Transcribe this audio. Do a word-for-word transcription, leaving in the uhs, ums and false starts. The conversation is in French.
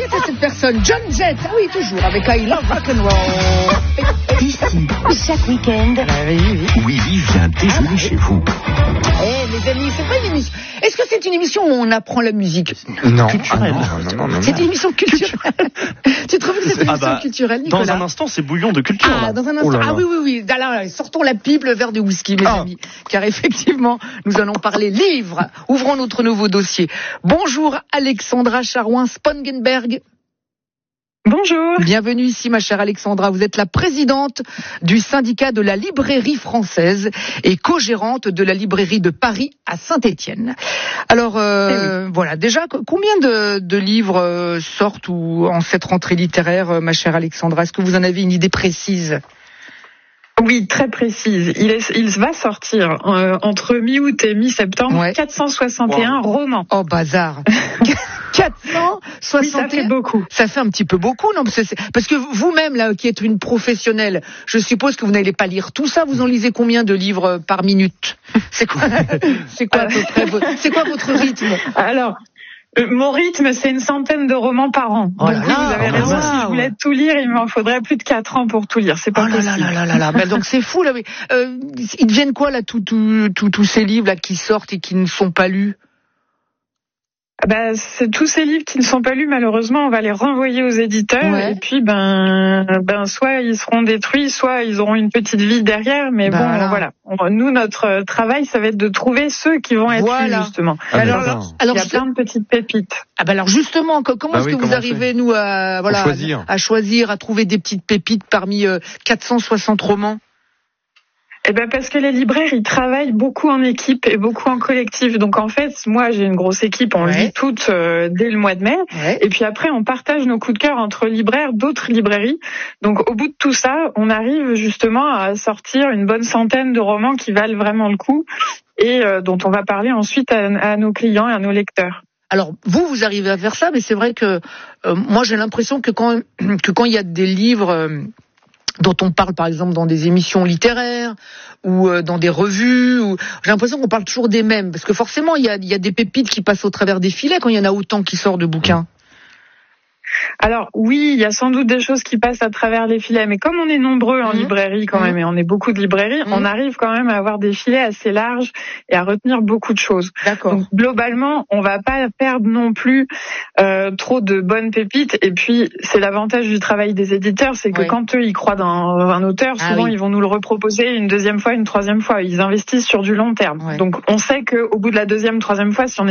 était cette personne? John Jett, ah oui, toujours, avec I Love Rock'n'Roll. Ici, chaque week-end, Willy vient déjeuner chez vous. Eh, mes amis, c'est pas une émission. Est-ce que c'est une émission où on apprend la musique? Non. Culturelle. Ah non, non, non, non, C'est non. une émission culturelle. Tu trouves que c'est une Ah émission bah, culturelle, Nicolas? Dans un instant, c'est bouillon de culture. Ah, là. dans un Oh instant. là là. Ah oui, oui, oui. Alors, sortons la pipe, le verre de whisky, mes Ah. amis. Car effectivement, nous allons parler livres. Ouvrons notre nouveau dossier. Bonjour, Alexandra Charouin-Spongenberg. Bonjour. Bienvenue ici, ma chère Alexandra. Vous êtes la présidente du syndicat de la librairie française et co-gérante de la librairie de Paris à Saint-Étienne. Alors, euh, Eh oui. voilà. Déjà, combien de, de livres euh, sortent ou en cette rentrée littéraire, euh, ma chère Alexandra? Est-ce que vous en avez une idée précise? Oui, très précise. Il, est, il va sortir euh, entre mi-août et mi-septembre Ouais. quatre cent soixante et un romans. Oh, bazar. quatre cent soixante et un. Oui, ça fait beaucoup. Ça fait un petit peu beaucoup, non? Parce que, c'est- parce que vous-même, là, qui êtes une professionnelle, je suppose que vous n'allez pas lire tout ça. Vous en lisez combien de livres par minute? C'est quoi, c'est quoi à peu près, vo- c'est quoi votre rythme? Alors, euh, mon rythme, c'est une centaine de romans par an. Oh là Donc, là, oui, vous avez oh raison. là Si là, je voulais tout lire, il m'en faudrait plus de quatre ans pour tout lire. C'est pas Oh là là possible. là là là là. Ben donc c'est fou, là. Mais, euh, ils deviennent quoi, là, tous tous tous tous ces livres, là, qui sortent et qui ne sont pas lus? Ah bah, c'est tous ces livres qui ne sont pas lus, malheureusement, on va les renvoyer aux éditeurs. Ouais. Et puis, ben, ben, soit ils seront détruits, soit ils auront une petite vie derrière. Mais Ben bon, voilà. voilà. On- nous, notre travail, ça va être de trouver ceux qui vont être Voilà. lus, justement. Ah, mais Alors, ça. alors, Il y a je- plein de petites pépites. Ah ben alors justement, co- comment Bah est-ce oui, que vous comment on arrivez, nous, à voilà, choisir. à, à choisir, à trouver des petites pépites parmi euh, quatre cent soixante romans? Eh ben parce que les libraires, ils travaillent beaucoup en équipe et beaucoup en collectif. Donc en fait, moi j'ai une grosse équipe, on Ouais. lit toutes euh, dès le mois de mai. Ouais. Et puis après, on partage nos coups de cœur entre libraires d'autres librairies. Donc au bout de tout ça, on arrive justement à sortir une bonne centaine de romans qui valent vraiment le coup et euh, dont on va parler ensuite à, à nos clients et à nos lecteurs. Alors vous, vous arrivez à faire ça, mais c'est vrai que euh, moi j'ai l'impression que quand que quand il y a des livres euh, dont on parle par exemple dans des émissions littéraires ou euh, dans des revues, ou j'ai l'impression qu'on parle toujours des mêmes, parce que forcément il y a, il y a des pépites qui passent au travers des filets quand il y en a autant qui sortent de bouquins. Alors oui, il y a sans doute des choses qui passent à travers les filets, mais comme on est nombreux en Mhm. librairie quand Mhm. même, et on est beaucoup de librairies, Mhm. on arrive quand même à avoir des filets assez larges et à retenir beaucoup de choses. D'accord. Donc globalement, on va pas perdre non plus euh, trop de bonnes pépites. Et puis c'est l'avantage du travail des éditeurs, c'est que Ouais. quand eux ils croient dans un auteur, Ah souvent oui. ils vont nous le reproposer une deuxième fois, une troisième fois. Ils investissent sur du long terme. Ouais. Donc on sait que au bout de la deuxième, troisième fois, si on